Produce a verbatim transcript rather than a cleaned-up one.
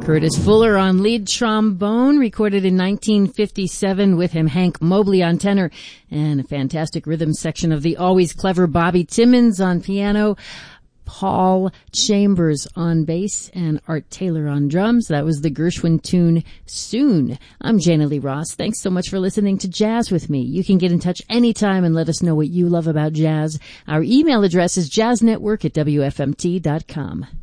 Curtis Fuller on lead trombone, recorded in nineteen fifty-seven with him, Hank Mobley on tenor, and a fantastic rhythm section of the always clever Bobby Timmons on piano, Paul Chambers on bass, and Art Taylor on drums. That was the Gershwin tune, Soon. I'm Jana Lee Ross. Thanks so much for listening to Jazz with me. You can get in touch anytime and let us know what you love about jazz. Our email address is jazznetwork at w f m t dot com.